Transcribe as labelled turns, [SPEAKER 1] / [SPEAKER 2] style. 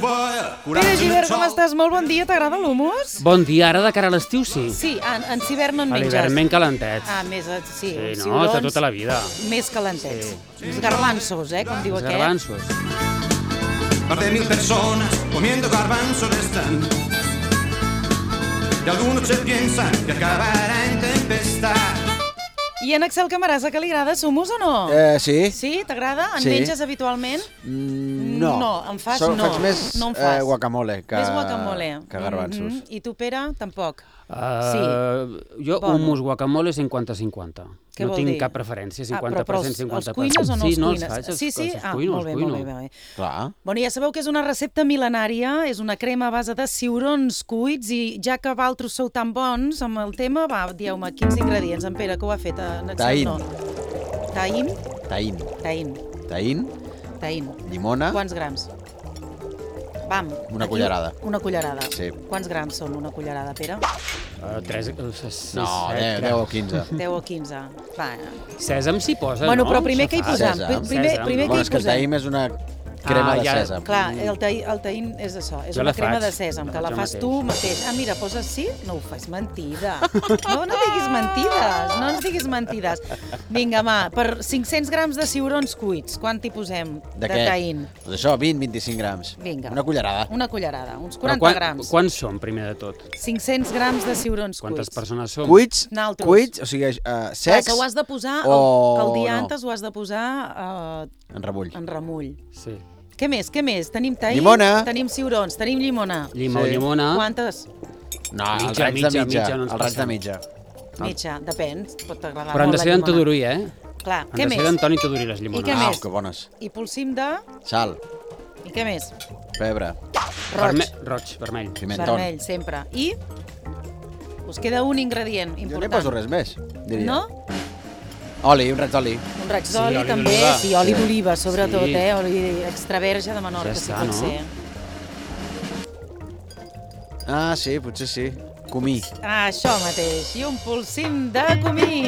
[SPEAKER 1] Pere Gibert, com estàs? Molt bon dia, t'agrada l'humus?
[SPEAKER 2] Bon dia, ara de cara a l'estiu sí.
[SPEAKER 1] Sí, en hivern no en
[SPEAKER 2] A
[SPEAKER 1] menges.
[SPEAKER 2] l'hivern ben calentets.
[SPEAKER 1] Més, sí,
[SPEAKER 2] Sí,
[SPEAKER 1] uns
[SPEAKER 2] no, de
[SPEAKER 1] ciurons
[SPEAKER 2] tota la vida.
[SPEAKER 1] més calentets. Uns garbanzos, com diu
[SPEAKER 2] Els
[SPEAKER 1] aquest.
[SPEAKER 2] garbanzos.
[SPEAKER 3] Más de 1000 personas comiendo garbanzos están. Y algunos se piensan que acabará en tempestad.
[SPEAKER 1] I en Axel Camarasa, que li agrada humus o no?
[SPEAKER 4] Sí.
[SPEAKER 1] Sí, t'agrada? En
[SPEAKER 4] Sí.
[SPEAKER 1] menges habitualment?
[SPEAKER 4] No.
[SPEAKER 1] No, en fas no.
[SPEAKER 4] Faig més
[SPEAKER 1] No en fas.
[SPEAKER 4] guacamole que,
[SPEAKER 1] Més guacamole.
[SPEAKER 4] que garbanzos.
[SPEAKER 1] I tu, Pere, tampoc?
[SPEAKER 2] Jo,
[SPEAKER 1] Bueno.
[SPEAKER 2] hummus guacamole 50-50.
[SPEAKER 1] Què
[SPEAKER 2] No
[SPEAKER 1] vol
[SPEAKER 2] tinc
[SPEAKER 1] dir?
[SPEAKER 2] cap preferència,
[SPEAKER 1] Però
[SPEAKER 2] 50%, 50%.
[SPEAKER 1] els cuines o no els
[SPEAKER 2] Sí, no,
[SPEAKER 1] cuines?
[SPEAKER 2] els faig, els,
[SPEAKER 1] Sí, sí?
[SPEAKER 2] els cuino,
[SPEAKER 1] Molt bé,
[SPEAKER 2] els cuino.
[SPEAKER 1] molt bé, molt bé.
[SPEAKER 4] Clar.
[SPEAKER 1] Bueno, ja sabeu que és una recepta mil·lenària, és una crema a base de ciurons cuits i ja que vosaltres sou tan bons amb el tema, dieu-me quins ingredients. En Pere, que ho ha fet? En Axel,
[SPEAKER 4] Taïn.
[SPEAKER 1] no. Taïn?
[SPEAKER 4] Taïn.
[SPEAKER 1] Taïn.
[SPEAKER 4] Taïn. Llimona.
[SPEAKER 1] Quants grams? Vam.
[SPEAKER 4] Una
[SPEAKER 1] aquí,
[SPEAKER 4] cullerada.
[SPEAKER 1] Una cullerada.
[SPEAKER 4] Sí.
[SPEAKER 1] Quants grams són una cullerada, Pere?
[SPEAKER 2] 3,
[SPEAKER 4] No, 10 o 15.
[SPEAKER 1] 10 o 15. Va.
[SPEAKER 2] Sèsam s'hi posa,
[SPEAKER 1] Bueno,
[SPEAKER 2] no?
[SPEAKER 1] però primer què hi posem?
[SPEAKER 4] Sèsam.
[SPEAKER 1] Primer
[SPEAKER 2] Sèsam.
[SPEAKER 1] què
[SPEAKER 4] Bueno,
[SPEAKER 1] hi
[SPEAKER 4] és que el
[SPEAKER 1] posem?
[SPEAKER 4] taïm és una crema de
[SPEAKER 2] ja.
[SPEAKER 4] sèsam.
[SPEAKER 1] Clar, el taïn és això, és
[SPEAKER 2] Jo
[SPEAKER 1] una
[SPEAKER 2] la
[SPEAKER 1] crema
[SPEAKER 2] faig,
[SPEAKER 1] de sèsam,
[SPEAKER 2] la
[SPEAKER 1] que la
[SPEAKER 2] faig jo
[SPEAKER 1] fas tu mateix. Mira, poses sí? No ho fas, mentida. No diguis mentides, no ens diguis mentides. Vinga, va, per 500 grams de ciurons cuits, quant hi posem de
[SPEAKER 4] què?
[SPEAKER 1] taïn?
[SPEAKER 4] Doncs això, 20-25 grams.
[SPEAKER 1] Vinga.
[SPEAKER 4] Una cullerada.
[SPEAKER 1] Una cullerada, uns
[SPEAKER 2] Però
[SPEAKER 1] 40 grams.
[SPEAKER 2] Quants són, primer de tot?
[SPEAKER 1] 500 grams de ciurons
[SPEAKER 2] Quantes
[SPEAKER 1] cuits.
[SPEAKER 2] persones som?
[SPEAKER 4] Cuits,
[SPEAKER 1] Naltros.
[SPEAKER 4] o sigui,
[SPEAKER 1] Clar,
[SPEAKER 4] secs
[SPEAKER 1] que ho has de posar,
[SPEAKER 4] o
[SPEAKER 1] el dia
[SPEAKER 4] no?
[SPEAKER 1] antes ho has de posar
[SPEAKER 4] en remull.
[SPEAKER 1] en remull.
[SPEAKER 2] Sí.
[SPEAKER 1] Què més? Tenim taïn,
[SPEAKER 4] Llimona.
[SPEAKER 1] tenim ciurons, tenim llimona.
[SPEAKER 2] Llimona.
[SPEAKER 1] Quantes?
[SPEAKER 4] No,
[SPEAKER 2] Mitja,
[SPEAKER 4] els raig de
[SPEAKER 2] mitja,
[SPEAKER 4] mitja.
[SPEAKER 2] no ens
[SPEAKER 4] Els raig de
[SPEAKER 2] passem.
[SPEAKER 4] mitja.
[SPEAKER 1] Mitja, depèn, pot agradar
[SPEAKER 2] Però han
[SPEAKER 1] molt
[SPEAKER 2] de
[SPEAKER 1] la
[SPEAKER 2] ser
[SPEAKER 1] llimona.
[SPEAKER 2] d'Antodorí, eh?
[SPEAKER 1] Clar,
[SPEAKER 2] Han
[SPEAKER 1] què
[SPEAKER 2] de ser
[SPEAKER 1] més?
[SPEAKER 2] d'Antoni Todorí, les llimones.
[SPEAKER 1] I què més?
[SPEAKER 4] Que bones.
[SPEAKER 1] I polsim de...
[SPEAKER 4] Sal,
[SPEAKER 1] I què més?
[SPEAKER 4] pebre,
[SPEAKER 1] Roig,
[SPEAKER 2] Roig, vermell.
[SPEAKER 4] pimentón.
[SPEAKER 1] vermell, sempre. I us queda un ingredient
[SPEAKER 4] Jo no hi
[SPEAKER 1] important.
[SPEAKER 4] poso res més, diria.
[SPEAKER 1] No?
[SPEAKER 4] Oli, un raig d'oli.
[SPEAKER 1] Un raig
[SPEAKER 2] Sí,
[SPEAKER 1] d'oli
[SPEAKER 2] oli
[SPEAKER 1] també.
[SPEAKER 2] d'oliva.
[SPEAKER 1] Sí, oli
[SPEAKER 4] Sí.
[SPEAKER 1] d'oliva, sobretot,
[SPEAKER 2] Sí.
[SPEAKER 1] Oli extra verge de Menorca,
[SPEAKER 2] Ja
[SPEAKER 1] si
[SPEAKER 2] està,
[SPEAKER 1] pot
[SPEAKER 2] no?
[SPEAKER 1] ser.
[SPEAKER 4] Ah, sí, potser sí. Comí.
[SPEAKER 1] Ah, això mateix. I un polsim de comí.